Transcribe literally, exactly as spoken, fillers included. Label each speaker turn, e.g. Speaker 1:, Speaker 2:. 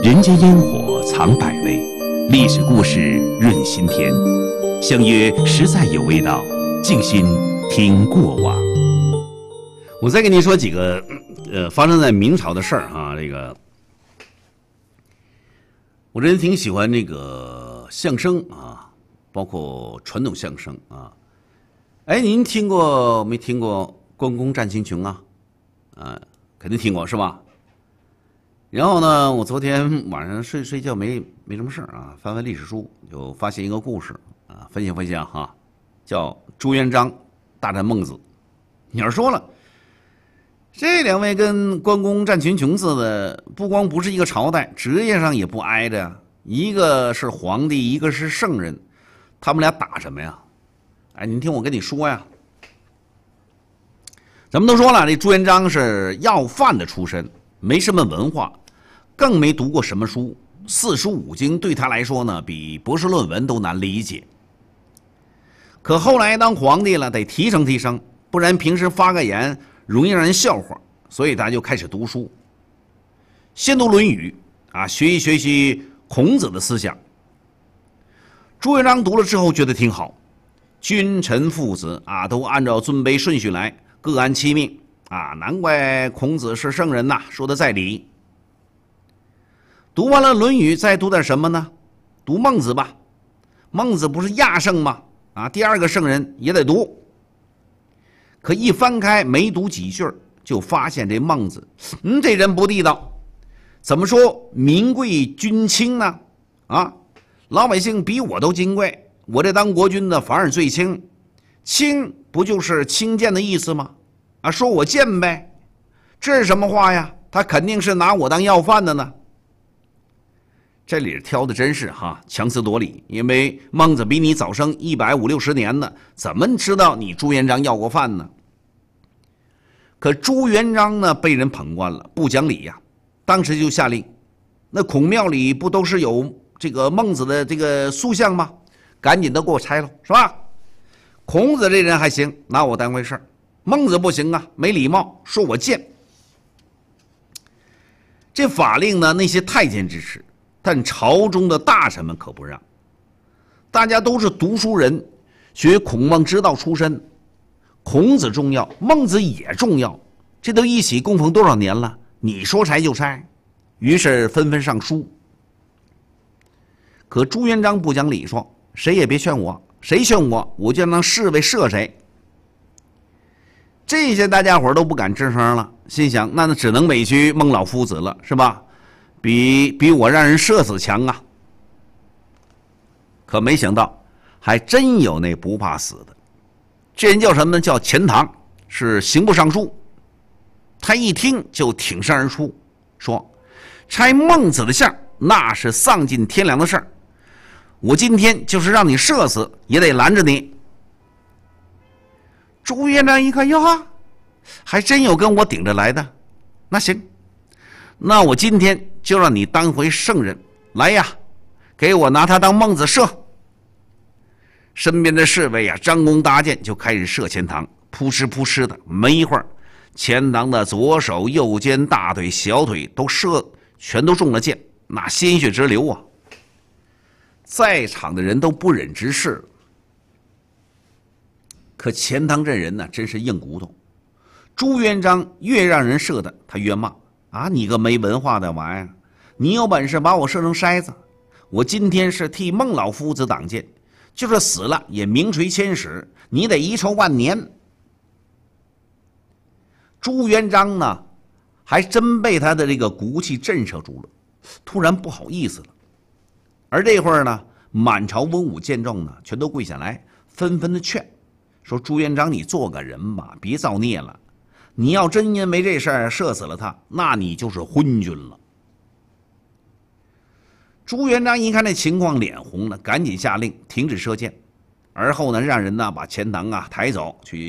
Speaker 1: 人间烟火藏百味，历史故事润心田。相约实在有味道，静心听过往。
Speaker 2: 我再跟您说几个呃发生在明朝的事儿哈。这个我这人挺喜欢这个相声啊，包括传统相声啊。哎，您听过没听过关公战秦琼啊？啊，肯定听过是吧？然后呢，我昨天晚上睡睡觉没没什么事啊，翻翻历史书，就发现一个故事啊，分享分享哈，叫朱元璋大战孟子。你要说了，这两位跟关公战秦琼似的，不光不是一个朝代，职业上也不挨着呀。一个是皇帝，一个是圣人，他们俩打什么呀？哎，你听我跟你说呀，咱们都说了，这朱元璋是要饭的出身，没什么文化，更没读过什么书，四书五经对他来说呢，比博士论文都难理解。可后来当皇帝了，得提升提升，不然平时发个言容易让人笑话，所以他就开始读书，先读《论语》啊，学习学习孔子的思想。朱元璋读了之后觉得挺好，君臣父子啊，都按照尊卑顺序来，各安其命啊，难怪孔子是圣人呐，说的在理。读完了《论语》，再读点什么呢？读孟子吧，孟子不是亚圣吗？啊，第二个圣人也得读。可一翻开，没读几句，就发现这孟子，嗯，这人不地道。怎么说民贵君轻呢？啊，老百姓比我都金贵，我这当国君的反而最轻。轻不就是轻贱的意思吗？啊，说我贱呗，这是什么话呀？他肯定是拿我当要饭的呢。这里挑的真是哈强词夺理，因为孟子比你早生一百五六十年呢，怎么知道你朱元璋要过饭呢？可朱元璋呢，被人捧惯了，不讲理呀，当时就下令，那孔庙里不都是有这个孟子的这个塑像吗？赶紧的给我拆了，是吧？孔子这人还行，拿我当回事儿，孟子不行啊，没礼貌，说我贱。这法令呢，那些太监支持，但朝中的大臣们可不让。大家都是读书人，学孔孟之道出身，孔子重要，孟子也重要，这都一起供奉多少年了，你说拆就拆。于是纷纷上书。可朱元璋不讲理，说谁也别劝我，谁劝我，我就让侍卫射谁。这些大家伙都不敢吱声了，心想那只能委屈孟老夫子了，是吧？比比我让人射死强啊！可没想到，还真有那不怕死的。这人叫什么呢？叫钱塘，是刑部尚书。他一听就挺身而出，说：“拆孟子的像，那是丧尽天良的事儿。我今天就是让你射死，也得拦着你。”朱元璋一看，哟哈，还真有跟我顶着来的。那行，那我今天就让你当回圣人来呀，给我拿他当孟子射。身边的侍卫啊，张弓搭箭就开始射钱塘，扑哧扑哧的，没一会儿，钱塘的左手、右肩、大腿、小腿都射，全都中了箭，那鲜血直流啊！在场的人都不忍直视了。可钱塘这人呢，真是硬骨头。朱元璋越让人射的，他越骂啊！你个没文化的玩意儿，你有本事把我射成筛子！我今天是替孟老夫子挡箭，就是死了也名垂千史，你得遗臭万年。朱元璋呢，还真被他的这个骨气震慑住了，突然不好意思了。而这会儿呢，满朝文武见状呢，全都跪下来，纷纷的劝说朱元璋，你做个人吧，别造孽了。你要真因为这事儿射死了他，那你就是昏君了。朱元璋一看这情况，脸红了，赶紧下令停止射箭，而后呢，让人呢把钱塘啊抬走去